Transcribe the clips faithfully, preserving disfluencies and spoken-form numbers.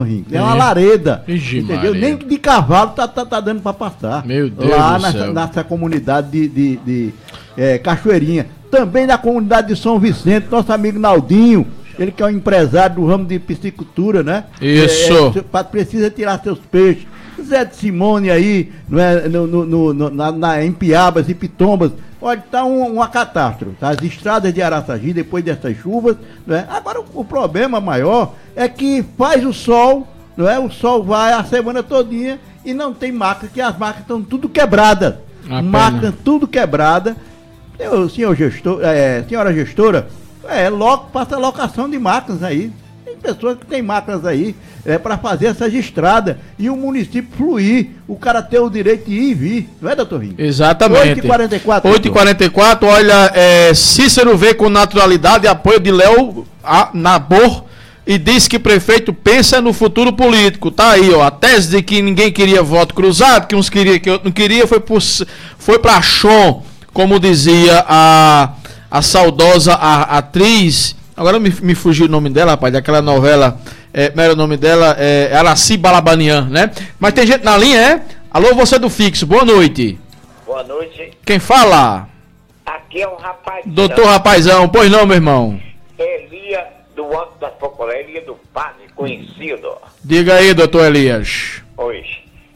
É uma lareda, Ixi, entendeu? Maria. Nem de cavalo tá, tá, tá dando para passar. Meu Deus lá do nessa, céu. nessa comunidade de, de, de é, Cachoeirinha. Também na comunidade de São Vicente, nosso amigo Naldinho, ele que é um empresário do ramo de piscicultura, né? Isso. É, é, precisa tirar seus peixes. Zé de Simone aí, não é, no, no, no, na, na, em Piabas e Pitombas, pode estar um, uma catástrofe. Tá? As estradas de Araçagi, depois dessas chuvas, não é? Agora o, o problema maior é que faz o sol, não é? O sol vai a semana todinha e não tem máquina, que as máquinas estão tudo quebradas. Máquina tudo quebrada. Eu, senhor gestor, é, senhora gestora, é, logo passa a locação de máquinas aí. Tem pessoas que têm máquinas aí é, para fazer essas estradas e o município fluir, o cara ter o direito de ir e vir, não é, doutor Rinho? Exatamente. oito e quarenta e quatro. oito e quarenta e quatro, olha, é, Cícero vê com naturalidade apoio de Léo a- Nabor e diz que prefeito pensa no futuro político. Tá aí, ó, a tese de que ninguém queria voto cruzado, que uns queriam, que outros não queria, foi, por, foi pra Chon, como dizia a, a saudosa a, atriz. Agora me, me fugiu o nome dela, rapaz, daquela novela, é, como era o nome dela? É, Araci Balabanian, né? Mas tem gente na linha, é? Alô, você do fixo, boa noite. Boa noite. Quem fala? Aqui é um rapaz. Doutor Rapazão, pois não, meu irmão? Elia do Alto da Focoleria do Padre Conhecido. Diga aí, doutor Elias. Hoje.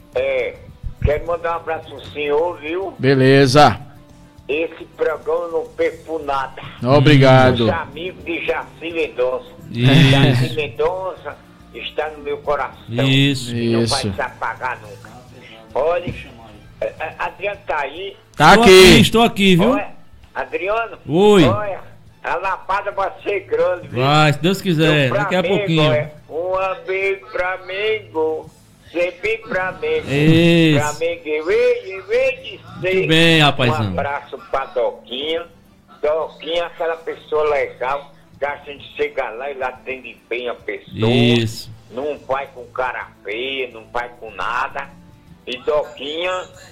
É, quero mandar um abraço pro senhor, viu? Beleza. Esse programa não perco nada. Obrigado. Os amigos de Jaci Mendonça. Isso. Jaci Mendonça está no meu coração. Isso. E não Isso. vai se apagar nunca. Olha, é, é, Adriano tá aí. Tá Estou aqui. Estou aqui, viu? Olha, Adriano. Oi. Olha, a lapada vai ser grande, viu? Vai, se Deus quiser, Do daqui a Flamengo, pouquinho. é. Um amigo Flamengo, sempre Flamengo. Isso. Flamengo, eu hei, eu hei de ser. Muito bem, rapazão. Um abraço pra Doquinha. Doquinha, aquela pessoa legal, que a gente chega lá e lá atende bem a pessoa. Isso. Não vai com cara feia, não vai com nada. E Doquinha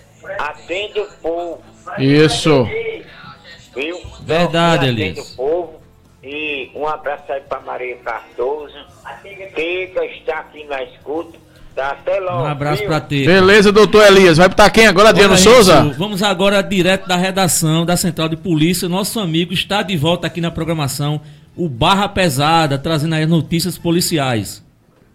atende o povo. Isso. Viu? Verdade, Doquinha Elias. atende o povo. E um abraço aí pra Maria Cardoso. Teca está aqui na escuta. Tá, até logo. Um abraço viu? pra ti. Beleza, doutor Elias. Vai botar quem agora, Adriano Olha Souza? isso, vamos agora direto da redação da Central de Polícia. Nosso amigo está de volta aqui na programação, o Barra Pesada, trazendo aí as notícias policiais.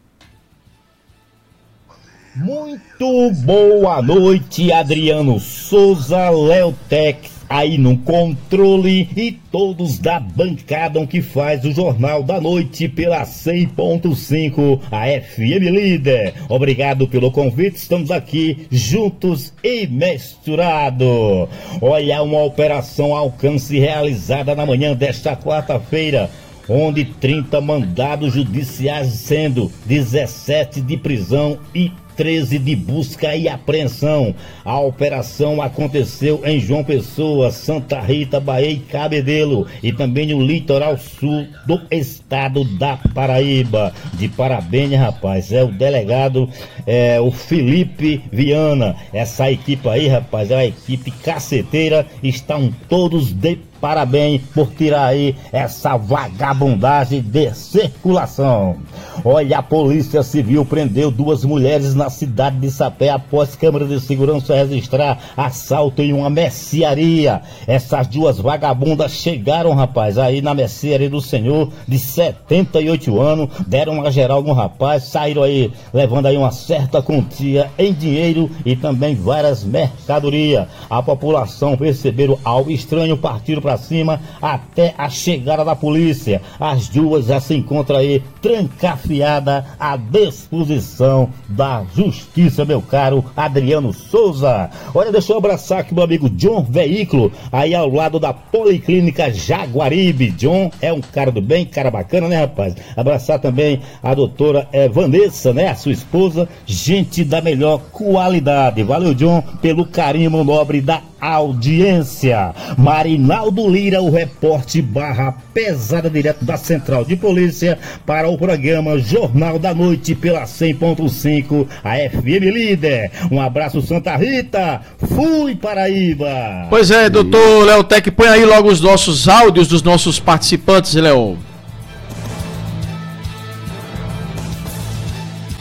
Muito boa noite, Adriano Souza, Léo Tex, aí no controle e todos da bancada que faz o Jornal da Noite pela cem ponto cinco, a F M Líder. Obrigado pelo convite, estamos aqui juntos e misturado. Olha, uma operação alcance realizada na manhã desta quarta-feira, onde trinta mandados judiciais, sendo dezessete de prisão e treze de busca e apreensão. A operação aconteceu em João Pessoa, Santa Rita, Bahia e Cabedelo, e também no litoral sul do estado da Paraíba. De parabéns, rapaz, é o delegado, é, o Felipe Viana. Essa equipe aí, rapaz, é uma equipe caceteira, estão todos de parabéns por tirar aí essa vagabundagem de circulação. Olha, a Polícia Civil prendeu duas mulheres na cidade de Sapé após câmera de segurança registrar assalto em uma mercearia. Essas duas vagabundas chegaram, rapaz, aí na mercearia do senhor de setenta e oito anos, deram uma geral no rapaz, saíram aí levando aí uma certa quantia em dinheiro e também várias mercadorias. A população perceberam algo estranho, partiram para cima até a chegada da polícia. As duas já se encontram aí trancafiadas à disposição da justiça, meu caro Adriano Souza. Olha, deixa eu abraçar aqui meu amigo John Veículo, aí ao lado da Policlínica Jaguaribe. John é um cara do bem, cara bacana, né, rapaz? Abraçar também a doutora é, Vanessa, né, a sua esposa, gente da melhor qualidade. Valeu, John, pelo carinho nobre da audiência. Marinaldo Lira, o repórter Barra Pesada, direto da Central de Polícia para o programa Jornal da Noite pela cem ponto cinco, a F M Líder. Um abraço, Santa Rita. Fui, Paraíba. Pois é, doutor Léo Tec, põe aí logo os nossos áudios dos nossos participantes, Léo.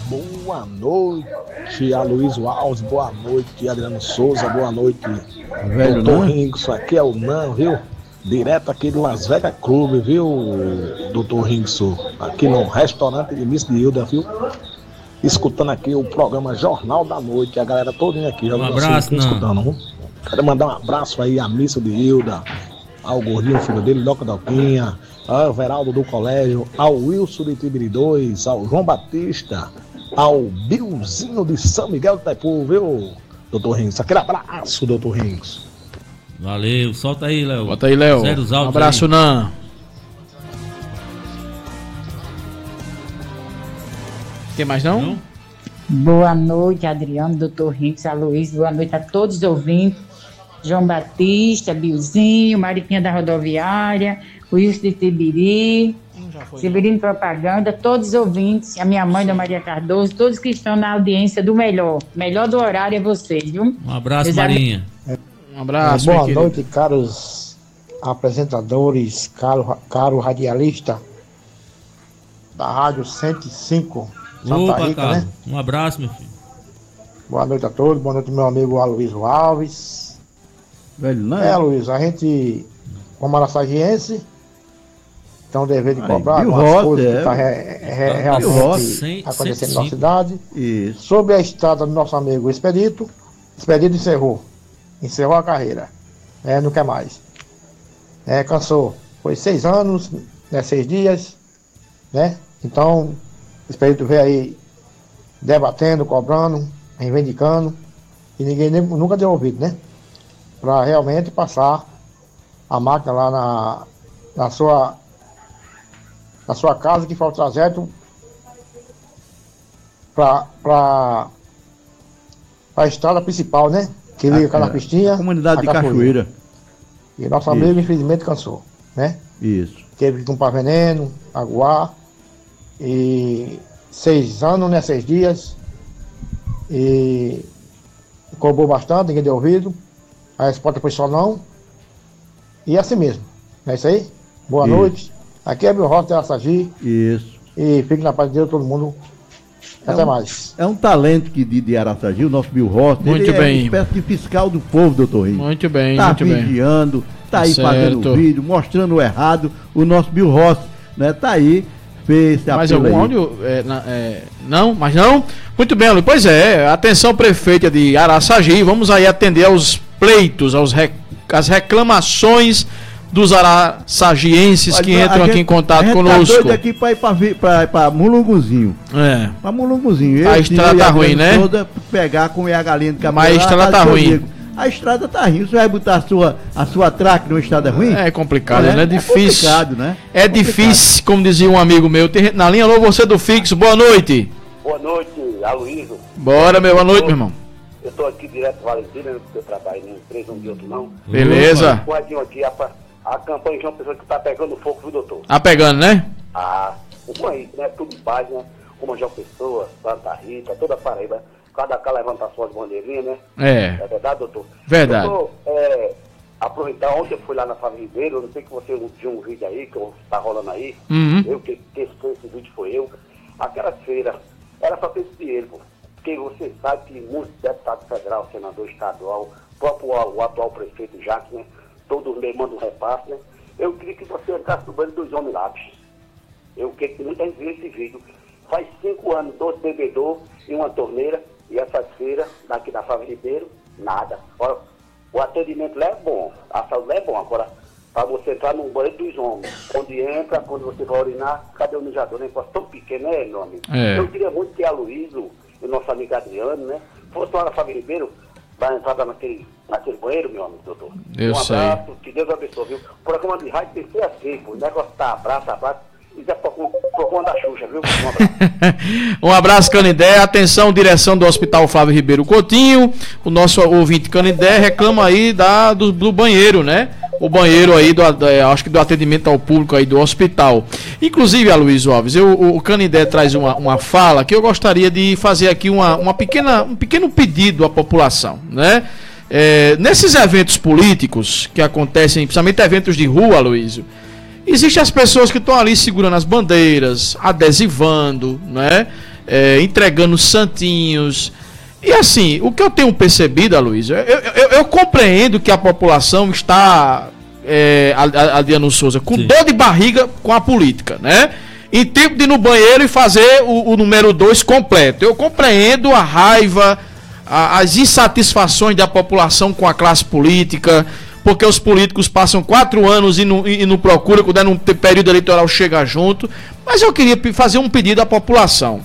Boa noite, Aloysio Alves, boa noite, Adriano Souza, boa noite, Velho doutor Nan. Ringo, isso aqui é o Nan, viu? Direto aqui do Las Vegas Clube, viu, doutor Ringo, aqui no restaurante de Miss Hilda, viu? Escutando aqui o programa Jornal da Noite, a galera todinha aqui, já Um abraço, Nan. escutando, viu? Quero mandar um abraço aí à Missa de Hilda, ao Gordinho, filho dele, Doca Doquinha, ao Veraldo do Colégio, ao Wilson de Tibiri dois, ao João Batista, ao Bilzinho de São Miguel do Taipu, viu, doutor Rins? Aquele abraço, doutor Rins. Valeu, solta aí, Léo. Bota aí, Léo. Zero os Um áudios abraço, aí. Nan. Tem mais não? Não? Boa noite, Adriano, doutor Rinks, Aloysio, boa noite a todos os ouvintes. João Batista, Bilzinho, Mariquinha da Rodoviária, Wilson de Tibiri, Severino Propaganda, todos os ouvintes, a minha mãe, da Maria Cardoso, todos que estão na audiência do melhor. Melhor do horário é vocês, viu? Um abraço, Deus Marinha. Um abraço, meu Boa querido. noite, caros apresentadores, caro, caro radialista da Rádio cento e cinco, Santa Opa, Rita, cara. né? Um abraço, meu filho. Boa noite a todos, boa noite meu amigo Aloysio Alves. Velho Nan. É, Aloysio, a gente, como araçagiense, tem um dever de Aí, cobrar Bill algumas Rossi, coisas é. que estão Bill realmente Rossi. acontecendo na cento e cinco. cidade. Isso. Sobre a estrada do nosso amigo Expedito, Expedito encerrou. Encerrou a carreira. É, não quer mais. É, cansou. Foi seis anos, né, seis dias, né? Então, Expedito veio aí debatendo, cobrando, reivindicando, e ninguém nem- nunca deu ouvido, né? Para realmente passar a máquina lá na, na sua na sua casa, que foi o trajeto para para a estrada principal, né? Que liga A- cada a- pistinha. a comunidade a de Cachoeira. E nosso Isso. amigo, infelizmente, cansou, né? Isso. Teve que comprar veneno, aguar. E seis anos, né? Seis dias. E cobrou bastante, ninguém deu ouvido. A resposta foi só não. E assim mesmo. Não é isso aí? Boa Isso. noite. Aqui é Bill Rossi de Araçagi. Isso. E fique na paz de Deus, todo mundo. Até um- mais. É um talento que de, de Araçagi, o nosso Bill Rossi. Muito ele é bem. uma espécie de fiscal do povo, doutor Rio. Muito bem, Tá muito bem. vigiando, tá aí Certo. fazendo vídeo, mostrando o errado. O nosso Bill Rossi, né? Tá aí, fez esse Mais apelo algum aí. áudio? É, na- é, não, mas não? Muito bem, Lu. Pois é, atenção prefeita de Araçagi, vamos aí atender aos pleitos, aos rec... às reclamações dos araçagienses que Olha, entram a aqui gente- em contato a gente conosco. Tá doido aqui pra ir pra, vi- pra, pra Mulunguzinho. É. Pra Mulunguzinho. A Eu, estrada eu e tá a ruim, Adriana né? Toda, pegar, comer a galinha do Mas a estrada lá, tá seu ruim. Diego. A estrada tá ruim. Você vai botar a sua, a sua track numa estrada ruim? É complicado, É, né? É é difícil. complicado, né? É É complicado. difícil, como dizia um amigo meu. Tem gente na linha, alô, você do fixo, boa noite. Boa noite, Aloysio. Bora, meu, boa noite, meu irmão. Eu estou aqui direto do Valentina, porque eu trabalho numa empresa, um de outro não. Beleza. Corredinho aqui, a, a campanha de uma pessoa que está pegando fogo, viu, doutor? Tá pegando, né? Ah, o aí, né? Tudo em paz, né? Como João Pessoa, Santa Rita, toda a Paraíba. Cada cá levanta suas bandeirinhas, né? É. É verdade, doutor? Verdade. Doutor, é, aproveitar, ontem eu fui lá na Fábio Ribeiro, eu não sei que você viu um vídeo aí, que está rolando aí. Uhum. Eu, que, que esse, esse vídeo foi eu. Aquela feira, era só ter esse dinheiro, pô. Porque você sabe que muitos deputados federal, senador estadual, próprio o atual prefeito Jacques, né? Todos me mandam um repasse, né? Eu queria que você entrasse no banho dos homens lápis. Eu queria que muita gente viu esse vídeo. Faz cinco anos, dois bebedor e uma torneira, e essa feira, daqui da Fábio Ribeiro, nada. Ora, o atendimento lá é bom, a saúde lá é bom. Agora, para você entrar no banho dos homens, onde entra, quando você vai urinar, cadê o mijador? É um negócio tão pequeno, né, meu amigo? É. Eu queria muito que a Aloysio, o nosso amigo Adriano, né, fosse lá na Fábio Ribeiro, vai entrar naquele, naquele banheiro, meu amigo, doutor. Eu um sei. abraço, que Deus abençoe, viu? O programa de rádio tem que ser assim, pô. O negócio tá abraço, abraço. E já procura da Xuxa, viu? Um abraço. Um abraço, Canidé. Atenção, direção do Hospital Flávio Ribeiro Coutinho. O nosso ouvinte Canidé reclama aí da, do, do banheiro, né? O banheiro aí, do, da, acho que do atendimento ao público aí do hospital. Inclusive, Aloysio Alves, eu, o, o Canidé traz uma, uma fala que eu gostaria de fazer aqui uma, uma pequena, um pequeno pedido à população, né? É, nesses eventos políticos que acontecem, principalmente eventos de rua, Aloysio, existem as pessoas que estão ali segurando as bandeiras, adesivando, né? é, entregando santinhos. E assim, o que eu tenho percebido, Aloysio, eu, eu, eu compreendo que a população está, é, Adriano Souza, com Sim. dor de barriga com a política, né? Em tempo de ir no banheiro e fazer o, o número dois completo. Eu compreendo a raiva, a, as insatisfações da população com a classe política, porque os políticos passam quatro anos e não, e não procuram, quando é num período eleitoral chega junto. Mas eu queria fazer um pedido à população.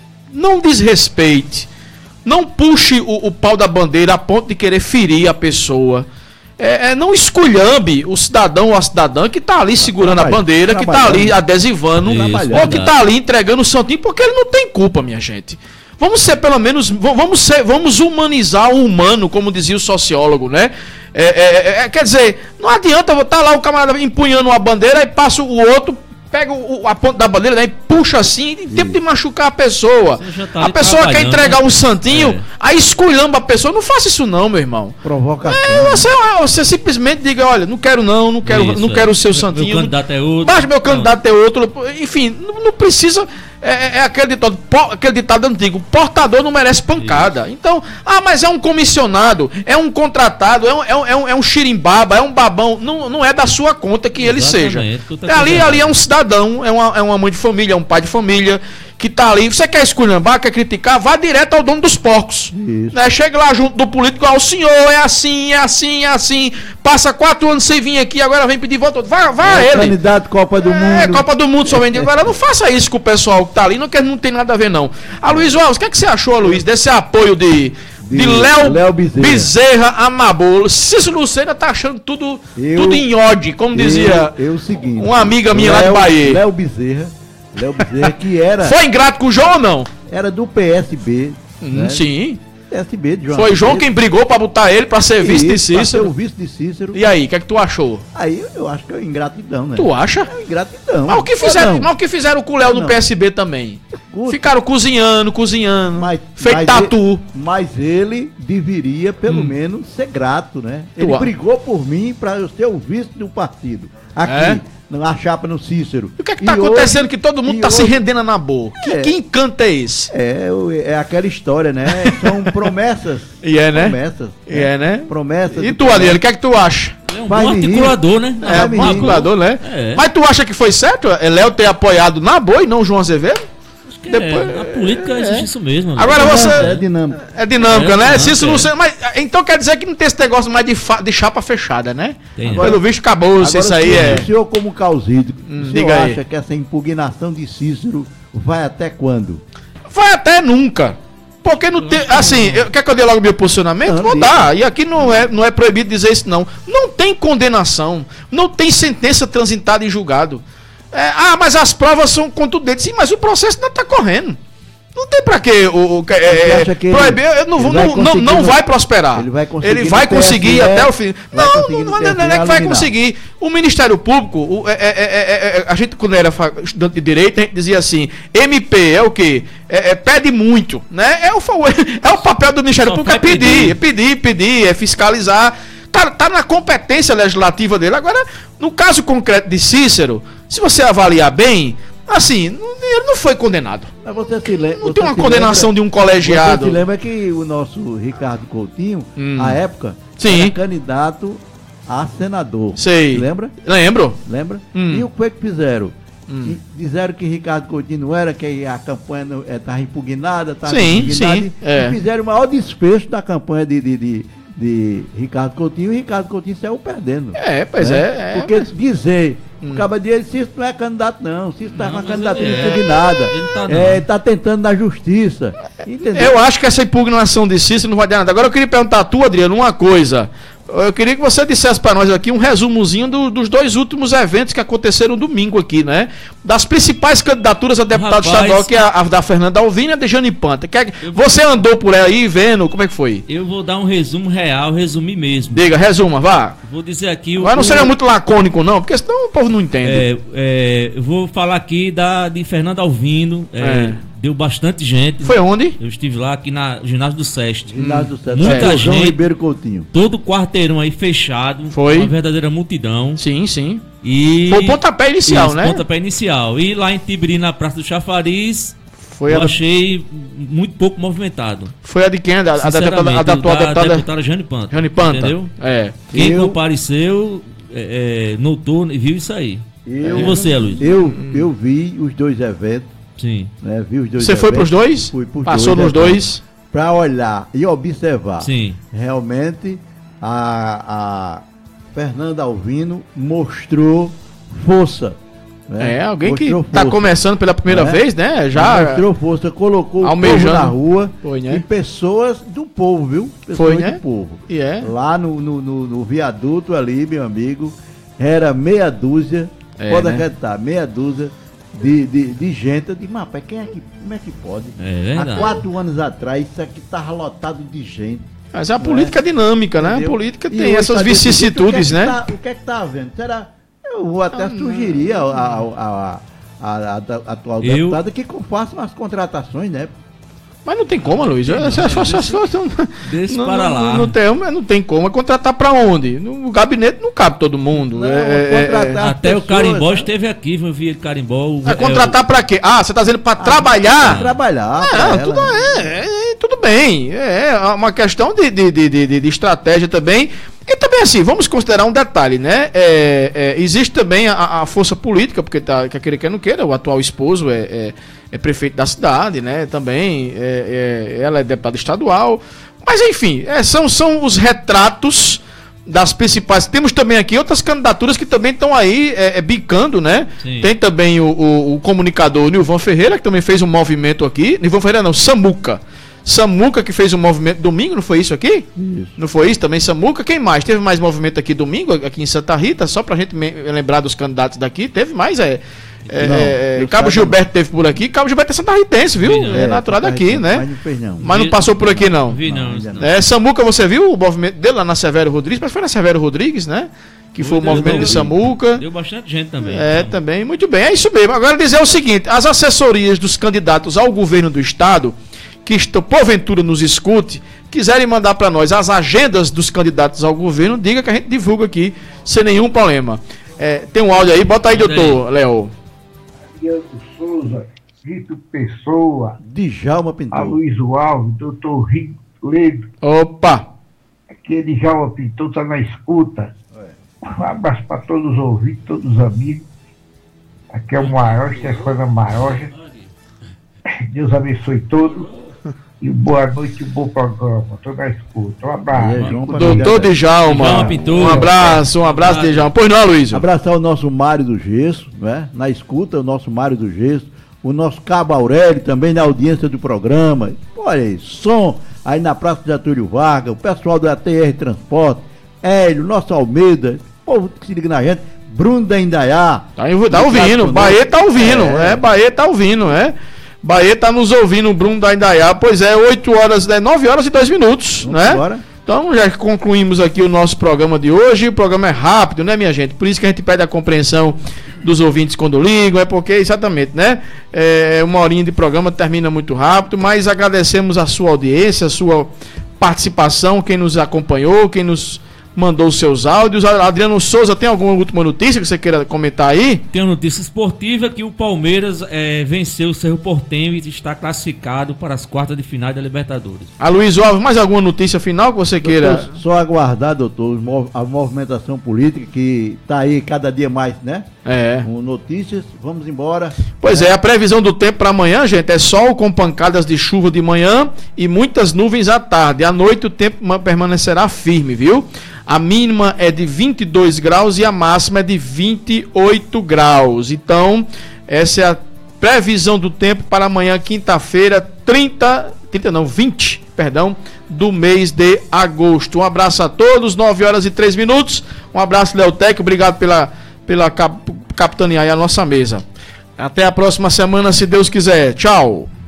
Não desrespeite, não puxe o, o pau da bandeira a ponto de querer ferir a pessoa. É, é, não esculhambe o cidadão ou a cidadã que está ali segurando a bandeira, que está ali adesivando, Isso, ou que está ali entregando o santinho, porque ele não tem culpa, minha gente. Vamos ser pelo menos, vamos ser, vamos humanizar o humano, como dizia o sociólogo, né? É, é, é, quer dizer, não adianta estar lá o camarada empunhando uma bandeira e passa o outro, pega o, a ponta da bandeira, né, e puxa assim, em tempo de machucar a pessoa. Tá a pessoa quer entregar um santinho, é. aí esculhamba a pessoa. Não faça isso não, meu irmão. Provocação. É, você, você simplesmente diga, olha, não quero não, não quero, isso, não quero é. o seu santinho. Meu candidato é outro. Mas meu candidato não. é outro. Enfim, não, não precisa... É, é aquele, ditado, aquele ditado antigo, portador não merece pancada. Isso. Então, ah, mas é um comissionado, é um contratado, é um, é um, é um xirimbaba, é um babão. Não, não é da sua conta que Exatamente. ele seja. É ali, ali é um cidadão, é uma, é uma mãe de família, é um pai de família que tá ali. Você quer esculhambar, quer criticar, vá direto ao dono dos porcos. Né? Chega lá junto do político, ah, o senhor é assim, é assim, é assim. Passa quatro anos sem vir aqui, agora vem pedir voto. Vá, vá é ele. Candidato Copa do é, Mundo. É, Copa do Mundo só vem. Agora não faça isso com o pessoal que tá ali, não, que não tem nada a ver, não. Aloysio Alves, o que, é que você achou, Aloysio, desse apoio de, de, de Léo Bezerra, Bezerra Amabolo? Cícero Lucena tá achando tudo, eu, tudo em ódio, como dizia eu, eu seguinte, uma amiga minha Léo, lá de Bahia. Léo Bezerra, Léo Bezerra que era... Foi ingrato com o João ou não? Era do P S B. Hum, né? Sim. P S B de João. Foi João quem brigou pra botar ele pra ser vice de Cícero. Pra ser o vice de Cícero. E aí, o que é que tu achou? Aí eu acho que é ingratidão, né? Tu acha? É ingratidão. Mas o que fizeram, mas o que fizeram com o Léo no P S B também? Curta. Ficaram cozinhando, cozinhando. Mas, feito mas tatu. Ele, mas ele deveria, pelo hum. menos, ser grato, né? Ele tu brigou por mim pra eu ser o vice do partido. Aqui. É? Na chapa no Cícero. E o que é que tá e acontecendo hoje, que todo mundo tá hoje, se rendendo na boa? É, que, que encanto é esse? É, é aquela história, né? São promessas. E é, né? Promessas. E é, né? Promessas. E tu, Adriano, o que é que tu acha? É um bom articulador, né? É, um bom articulador, né? É. Mas tu acha que foi certo Léo ter apoiado na boa e não João Azevedo? Depois, é, a política é. existe isso mesmo. Né? Agora você. É dinâmica. É dinâmica, é, né? Se isso não ser, mas, então quer dizer que não tem esse negócio mais de, fa, de chapa fechada, né? Tem. Agora, pelo visto, acabou. Se isso aí é. O senhor, como causídico, hum, o senhor diga acha aí. que essa impugnação de Cícero vai até quando? Vai até nunca. Porque não tem. Assim, eu, quer que eu dê logo meu posicionamento? Não, Vou diga. dar. E aqui não é, não é proibido dizer isso, não. Não tem condenação. Não tem sentença transitada em julgado. É, ah, mas as provas são contundentes. Sim, mas o processo ainda está correndo. Não tem pra quê o, o é, proibir, eu não, não, não, não, não vai prosperar. Ele vai conseguir, ele vai conseguir até o fim. Não, não, não, não é que vai conseguir. O Ministério Público, o, é, é, é, é, a gente quando era estudante de direito, a gente dizia assim, M P é o quê? É, é, pede muito, né? É o, é o papel do Ministério Só Público, é pedir, é pedir, pedir, é fiscalizar. Tá, tá na competência legislativa dele. Agora, no caso concreto de Cícero, se você avaliar bem, assim, ele não foi condenado. Mas você se lembra, não tem uma condenação lembra, de um colegiado. Você se lembra que o nosso Ricardo Coutinho, hum. à época, Sim. era candidato a senador. Sei. Lembra? Lembro. Lembra? Hum. E o que que fizeram? Hum. Disseram que Ricardo Coutinho não era, que a campanha estava impugnada, estava impugnada. Sim, e, é. e fizeram o maior desfecho da campanha de... de, de de Ricardo Coutinho, e Ricardo Coutinho saiu perdendo. É, pois né? é, é. Porque mas... dizer, hum. acaba de dizer, Cícero não é candidato não, Cícero está com a candidatura impugnada, ele está é, tá tentando na justiça. Entendeu? Eu acho que essa impugnação de Cícero não vai dar nada. Agora eu queria perguntar a tu, Adriano, uma coisa. Eu queria que você dissesse para nós aqui um resumozinho do, dos dois últimos eventos que aconteceram domingo aqui, né? Das principais candidaturas a deputado Rapaz, estadual, que é a, a da Fernanda Alvim e a de Jane Panta. Que é, você andou por aí vendo, como é que foi? Eu vou dar um resumo real, resumir mesmo. Diga, resuma, vá. Vou dizer aqui... Mas não seria muito lacônico não, porque senão o povo não entende. É, é, eu vou falar aqui da, de Fernanda Alvino, é, é. Deu bastante gente. Foi onde? Eu estive lá aqui na ginásio do Seste. Ginásio do Seste. Muita é. gente. João Ribeiro Coutinho. Todo o quarteirão aí fechado. Foi. Uma verdadeira multidão. Sim, sim. E... Foi o pontapé inicial, Isso, né? pontapé inicial. E lá em Tibiri, na Praça do Chafariz, Foi eu a da... achei muito pouco movimentado. Foi a de quem? A, da, a da deputada, a da atual da deputada... deputada Jane Panta. Jane Panta. Entendeu? É. Quem eu... compareceu, é, é, notou e viu isso aí. Eu, e você, Luiz? Eu, eu vi os dois eventos. Sim. Né, vi os dois você eventos, foi pros dois? Fui pros Passou dois nos dois? Para olhar e observar. Sim. Realmente, a, a Fernanda Alvino mostrou força. Né? É, alguém mostrou que está começando pela primeira é? vez, né? Já mostrou força, colocou almejando. o povo na rua. Foi, né? E pessoas do povo, viu? Pessoas Foi, né? do povo. E é. Lá no, no, no, no viaduto ali, meu amigo, era meia dúzia, é, pode né? acreditar, meia dúzia de, de, de gente. Eu digo, mas rapaz, quem é que, como é que pode? É verdade. Há quatro anos atrás, isso aqui estava lotado de gente. Mas a política é dinâmica, né? A Entendeu? política E tem hoje essas tá desse vicissitudes, jeito, o que é né? que tá, o que é que tá havendo? Será? Eu vou até ah, sugerir a, a, a, a, a, a atual eu... deputada que façam as contratações, né? Mas não tem como, Luiz. Deixa, deixa não, para não, lá. Não, não, tem, não tem como. É contratar para onde? No gabinete não cabe todo mundo. Não, é, é, até pessoas, o Carimbó né? esteve aqui, eu vi ele Carimbó. O, é contratar é, para quê? Ah, você está dizendo para ah, trabalhar? Pra trabalhar. É, pra tudo ela, é, é, tudo bem. É uma questão de, de, de, de, de estratégia também. E também assim, vamos considerar um detalhe, né? É, é, existe também a, a força política, porque tá, quer queira, quer não queira, o atual esposo é, é, é prefeito da cidade, né? Também, é, é, ela é deputada estadual. Mas enfim, é, são, são os retratos das principais. Temos também aqui outras candidaturas que também estão aí é, é, bicando, né? Sim. Tem também o, o, o comunicador Nilvan Ferreira, que também fez um movimento aqui. Nilvan Ferreira não, Samuca. Samuca que fez um movimento domingo, não foi isso aqui? Isso. Não foi isso também, Samuca? Quem mais? Teve mais movimento aqui domingo, aqui em Santa Rita, só pra gente lembrar dos candidatos daqui. Teve mais, é. é, não, é Cabo Gilberto teve por aqui. Cabo Gilberto é santarritense, viu? Não, é, é natural daqui, né? Mas não, fez, não. Mas não passou por aqui, não. Vi, não, não. É, Samuca, você viu o movimento dele lá na Severo Rodrigues? Mas foi na Severo Rodrigues, né? Que foi o movimento de Samuca. Deu bastante gente também. É, então. Também, muito bem. É isso mesmo. Agora dizer o seguinte: as assessorias dos candidatos ao governo do estado que estão, porventura nos escute, quiserem mandar para nós as agendas dos candidatos ao governo, diga que a gente divulga aqui sem nenhum problema. É, tem um áudio aí, bota aí, bota doutor aí. Léo. Adriano Souza, Vitor Pessoa, Djalma Pintor, Aloysio Alves, doutor Rico Ledo. Opa! Aqui é Djalma Pintor, está na escuta. Um abraço para todos os ouvintes, todos os amigos. Aqui é o maior, Stefana Maroja. Deus abençoe todos. E boa noite e bom programa. Estou na escuta. Um abraço. É, doutor Djalma. Um abraço, um abraço, Djalma. Pois não, Luiz. Abraçar o nosso Mário do Gesso, né? Na escuta, o nosso Mário do Gesso. O nosso Cabo Aurélio também na audiência do programa. Olha aí, som aí na Praça de Getúlio Vargas. O pessoal do A T R Transporte. Hélio, nosso Almeida. O povo que se liga na gente. Bruno da Indaiá. Tá, tá ouvindo. Bahia tá ouvindo. É, é Bahia tá ouvindo, é. Bahia tá nos ouvindo, o Bruno da Indaiá. Pois é, oito horas, né, nove horas e dois minutos, Vamos né? Embora. Então já concluímos aqui o nosso programa de hoje. O programa é rápido, né, minha gente? Por isso que a gente pede a compreensão dos ouvintes quando ligam, é porque, exatamente, né? É, uma horinha de programa termina muito rápido, mas agradecemos a sua audiência, a sua participação, quem nos acompanhou, quem nos mandou os seus áudios. Adriano Souza, tem alguma última notícia que você queira comentar aí? Tem uma notícia esportiva que o Palmeiras é, venceu o Cerro Porteño e está classificado para as quartas de final da Libertadores. Aloysio Alves, mais alguma notícia final que você doutor, queira? Só aguardar, doutor, a movimentação política que está aí cada dia mais, né? É. Com notícias, vamos embora. Pois é, é a previsão do tempo para amanhã, gente, é sol com pancadas de chuva de manhã e muitas nuvens à tarde. À noite o tempo permanecerá firme, viu? A mínima é de vinte e dois graus e a máxima é de vinte e oito graus. Então, essa é a previsão do tempo para amanhã, quinta-feira, trinta, trinta não, vinte, perdão, do mês de agosto. Um abraço a todos, nove horas e três minutos. Um abraço, Leotec, obrigado pela, pela cap, capitanear a nossa mesa. Até a próxima semana, se Deus quiser. Tchau.